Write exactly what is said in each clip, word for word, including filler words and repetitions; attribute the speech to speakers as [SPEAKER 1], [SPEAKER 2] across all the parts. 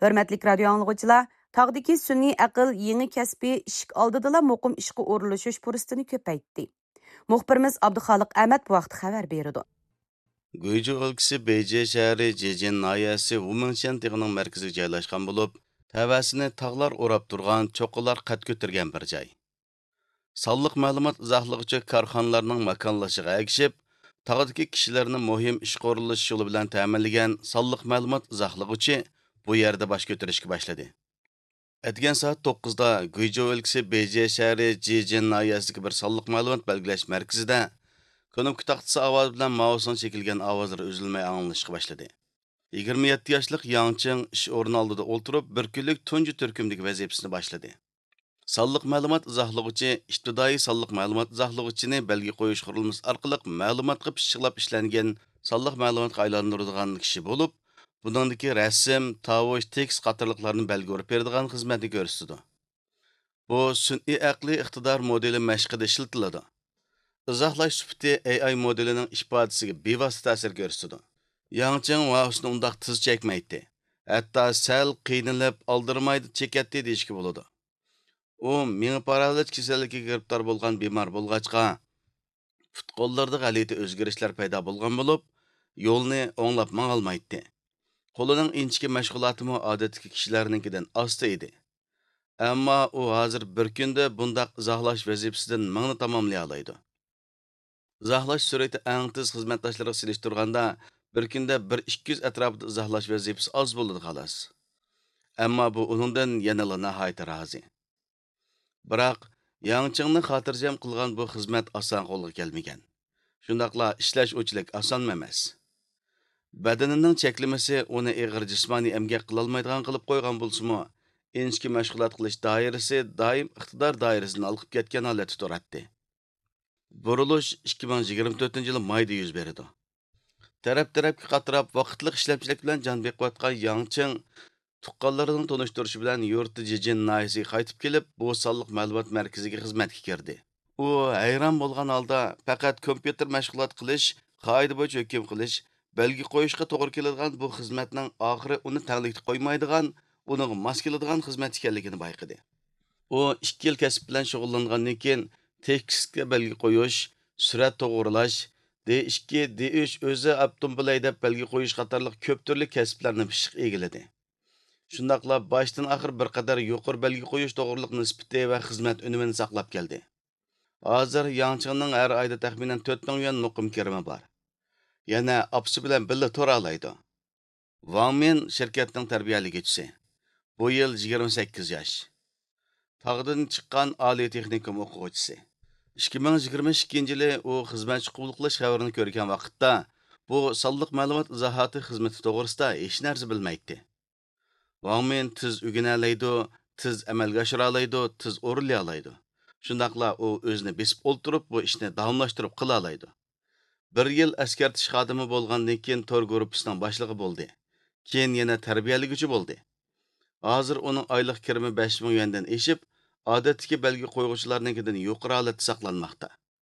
[SPEAKER 1] Hörmətlik radio anlıqçılar, tağdaki sünni aql yeni kəsbi işik aldıdıla muqim işqi o'rlashish fursatini ko'paytdi. Muxbirimiz Abduxaliq Ahmad bu vaqt xabar berdi.
[SPEAKER 2] Guizhou өлкىسى Beijing shahri Jejin nahiyasi Wumingshan tog'ining markaziga joylashgan bo'lib, tavasini tog'lar o'rab turgan cho'qqilar qad ko'targan bir joy. Sonliq ma'lumot izohlovchi korxonalarning makonlashiga agishib, tog'dagi kishilarni muhim ish qurilish yo'li bilan ta'minlagan sonliq ma'lumot izohlovchi bu yerda bosh ko'tarishga boshladi. Atgan soat to'qqizda Guizhou өлкىسى Beijing shahri Jejin nahiyasidagi bir sonliq ma'lumot belgilash markazida Konumki taxtisi ovoz bilan mausun çekilgan ovozlar üzülmey anılışqa başladı. yigirma yetti yoshlik Yang Cheng ish o'rni oldida o'ltirib, bir kunlik tunji turkumdagi vazifasini boshladi. Sonliq ma'lumot izohlovchi ibtidoiy sonliq ma'lumot izohlovchini belgi qo'yish qurilmasi orqali ma'lumotga pishiqlab ishlangan sonliq ma'lumotga aylantiradigan kishi bo'lib, buningdagi rasm, tovush, tekst qatorliqlarni belgi urib beradigan xizmatni ko'rsatadi. Bu sun'iy aqliy iqtidor modeli mashqida ishlatiladi. Izohlash sufiti A I modelining ifodasiga bevosita ta'sir ko'rsatadi. Yang Cheng vahusni undaq tiz chekmaydi. Hatto sal qiynalib oldirmaydi chekatdi deyishga bo'ladi. U ming paraliz kasalligiga giribtor bo'lgan bemor bo'lg'achqa, put-qo'llarida g'alati o'zgarishlar paydo bo'lgan bo'lib, yo'lni o'nglab mangolmaydi. Qo'lining inchki mashg'ulotimi odatdagi kishilarninkidan osta edi. Ammo u hozir bir kunda bundaq izohlash vazifasidan mingni tamomlay oladi. Izohlash surati eng tez xizmatdoshlariga selishtirganda bir kunda bir ikki yuz atrofida izohlash vazifasi oz bo'ladi xolos. Ammo bu uningdan yanada nihoyat rozi. Biroq Yang Chengni xotirjam qilgan bu xizmat oson qo'lga kelmagan. Shundaqla ishlash o'chilik oson emas. Badanining cheklamasi uni ig'ir jismoniy emgak qila olmaydigan qilib qo'ygan bo'lsa-mu, inchki mashg'ulot qilish doirasi doim iqtidor doirasini olib ketgan holatda turadi. Buruluş ikki ming yigirma to'rtinchi yil mayda yuz berdi. Taraf-tarafga qatirab vaqtliq ishlamchilik bilan jon beqiyotgan Yang Cheng tuqqanlarining tonishtirishi bilan yurti Jejin nahiyasiga qaytib kelib, bu sonliq ma'lumot markaziga xizmatga kirdi. U hayron bo'lgan holda faqat kompyuter mashg'ulot qilish, qoida bo'yicha hukm qilish, belgi qo'yishga to'g'ri keladigan bu xizmatning oxiri uni tanlikda qo'ymaydigan, uning mos keladigan xizmat ekanligini bayqadi. U ikki yil kasb bilan shug'ullangandan keyin tekstga belgi qo'yish, surat to'g'rilash, D ikki, D uch o'zi avtomobil deb belgi qo'yish qatorliq ko'p turli kasblarni pishiq egiladi. Shundaqla boshdan oxir bir qadar yuqori belgi qo'yish to'g'riliq nisbati va xizmat unumini saqlab keldi. Hozir Yang Chengning har oyda taxminan to'rt ming yuan muqim kirimi bor. Yana opsi bilan birga tora oladi. Wang Min shirkatning tarbiyaliguvchisi. Bu yil yigirma sakkiz yosh. Tog'dan chiqqan oliy texnikum o'quvchisi. ikki ming yigirma ikkinchi yili u xizmatchi qabul qilish xabarini ko'rgan vaqtda bu sonliq ma'lumot izohoti xizmati to'g'risida hech narsa bilmaydi. Wang Min tiz o'rganalaydi, tiz amalga oshira oladi, tiz o'rinlay oladi. Shundaqla u o'zini besib o'ltirib bu ishni davomlashtirib qila oladi. Bir yil askartish xodimi bo'lgandan keyin tor guruhining boshlig'i bo'ldi. Keyin yana tarbiyaliguvchi bo'ldi. Hozir uning oylik kirimi besh ming yuandan eshib, odatdagi belgi qo'yuvchilarninkidan yuqori holatda saqlanmoqda.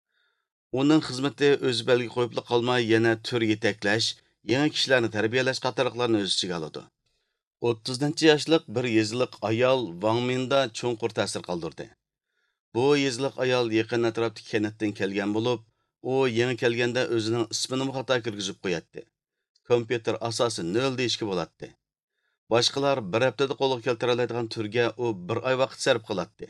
[SPEAKER 2] Uning xizmati o'z belgi qo'yib qolmay, yana tur yetaklash, yangi kishilarni tarbiyalash qatorliqlarni o'z ichiga oladi. o'ttizinchi yoshlik bir yezliq ayol Wang Minda cho'nqur ta'sir qoldirdi. Bu yezliq ayol yaqin atrofdagi kanatdan kelgan bo'lib, u yangi kelganda o'zining ismini xato kirgizib qo'yadi. Kompyuter asosi nol deyishga bo'ladi. Boshqalar bir haftada qo'lga keltira oladigan turga u bir oy vaqt sarf qiladi.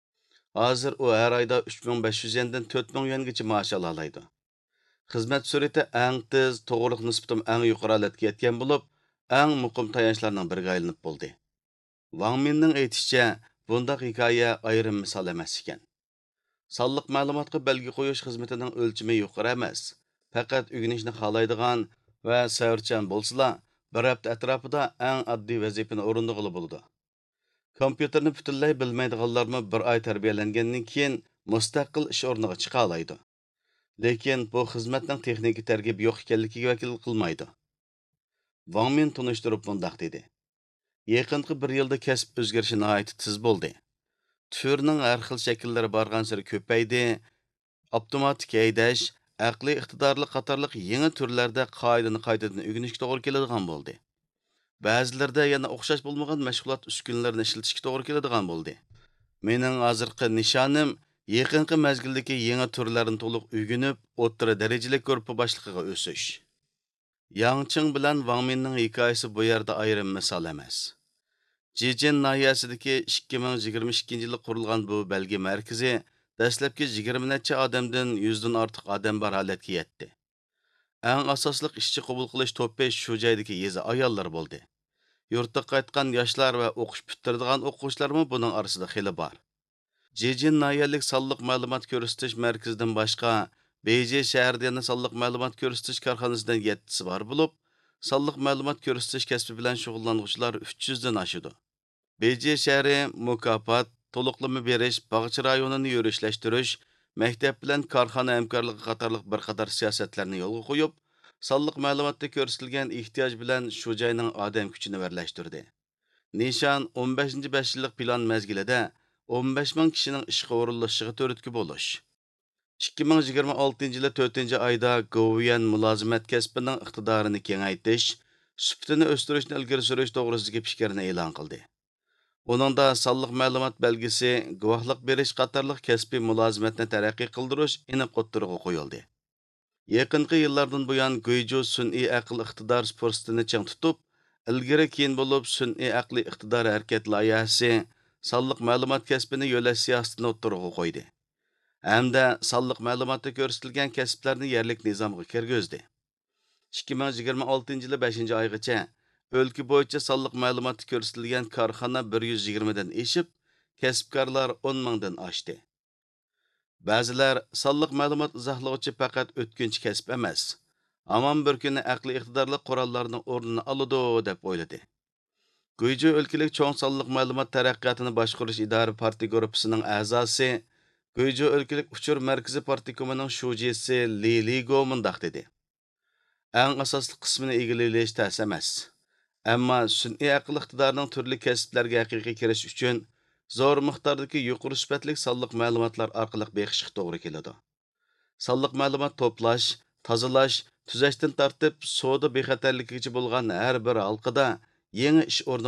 [SPEAKER 2] Hozir u har oyda uch ming besh yuz yuandan to'rt ming yuangacha maosh ola oladi. Xizmat surati eng tez, to'g'rilik nisbati eng yuqori holatga yetgan bo'lib, eng muqim tayanchlarning biriga aylanib bo'ldi. Wang Minning aytishicha, bundaq hikoya ayrim misol emas ekan. Sonliq ma'lumotga belgi qo'yish xizmatining o'lchami yuqori emas. Faqat o'rganishni xohlaydigan va savrchan bo'lsa, bir hafta atrofida eng oddiy vazifani o'rindig'ili bo'ldi. Kompyuterni butunlay bilmaydiganlarmi bir oy tarbiyalangandan keyin mustaqil ish o'rniga chiqa oladi. Lekin bu xizmatning texnik tarkibi yo'q ekanligiga vakillik qilmaydi. Wang Min tunishtirib bundaq dedi. Yaqinqi bir yilda kasb o'zgarishi nihoyat tez bo'ldi. Turning har xil shakllari borgan sari ko'paydi. Avtomatik haydash, aqliy iqtidorli qatorliq yangi turlarda qoidani qaytadan o'rganishga to'g'ri keladigan bo'ldi. ba'zilarida yana o'xshash bo'lmagan mashg'ulot uskunalarni ishlatishga to'g'ri keladigan bo'ldi. Mening hozirgi nishonim yaqinqi mazgildagi yangi turlarni to'liq o'rganib, o'rta darajali guruh boshlig'iga o'sish. Yang Ching bilan Wang Minning hikoyasi bu yerda ayrim misol emas. Jijin nahiyasidagi ikki ming yigirma ikkinchi yili qurilgan bu belgi markazi dastlabki yigirma necha odamdan yuzdan ortiq odam bor holatga yetdi. Eng asosliq ishchi qabul qilish to'pi shu joydagi yezi ayollar bo'ldi. Yurtga qaytgan yoshlar va o'qish bitiradigan o'quvchilarmi buning orasida xili bor. Jijin nahiyalik sonliq ma'lumot ko'rsatish markazidan boshqa Beji shahrida yana sonliq ma'lumot ko'rsatish korxonasidan yettisi bor bo'lib, sonliq ma'lumot ko'rsatish kasbi bilan shug'ullanuvchilar uch yuzdan oshadi. Beji shahri mukofot, to'liqlama berish, bog'cha rayonini yurishlashtirish, maktab bilan korxona hamkorligi qatorliq bir qator siyosatlarni yo'lga qo'yib, sonliq ma'lumotda ko'rsatilgan ehtiyoj bilan shu joyning odam kuchini birlashtirdi. Nishon o'n beshinchi besh yillik plan mezgilida o'n besh ming kishining ishga o'rinlashishiga turtki bo'lish. ikki ming yigirma oltinchi yili to'rtinchi oyda Govian mulozimat kasbining iqtidorini kengaytirish, sifatini o'stirishni ilgari surish to'g'risidagi fikrni e'lon qildi. Uningda sonliq ma'lumot belgisi, guvohlik berish qatorliq kasbiy mulozimatni taraqqiy qildirish aniq o'ttirg'a qo'yildi. Yaqinqi yillardan buyon Guijo sun'iy aql iqtidor fursatini chang tutib, ilgari keyin bo'lib sun'iy aqli iqtidor harakat loyihasi sonliq ma'lumot kasbini yo'lash siyosatini o'ttirg'a qo'ydi. Hamda sonliq ma'lumotda ko'rsatilgan kasblarni yerlik nizomga kirgizdi. ikki ming yigirma oltinchi yili beshinchi oygacha o'lka bo'yicha sonliq ma'lumotda ko'rsatilgan korxona bir yuz yigirma dan eshib, kasbkorlar o'n mingdan oshdi. Ba'zilar sonliq ma'lumot izohlovchi faqat o'tkinchi kasb emas, ammo bir kuni aqliy iqtidorli qurollarning o'rnini oladi deb o'yladi. Guijo o'lkalik cho'ng sonliq ma'lumot taraqqiyotini boshqarish idora partiya guruhining a'zosi, Guijo o'lkalik uchur markazi partikomining shujisi Li Ligo mundaq dedi. Eng asosli qismini egallash tas emas. Ammo sun'iy aql iqtidorining turli kasblarga haqiqiy kirish uchun zo'r miqdordagi yuqori sifatli sonliq ma'lumotlar orqali beqishga to'g'ri keladi. Sonliq ma'lumot to'plash, tozalash, tuzashdan tortib savdo bexatarligigacha bo'lgan har bir halqada yangi ish o'rni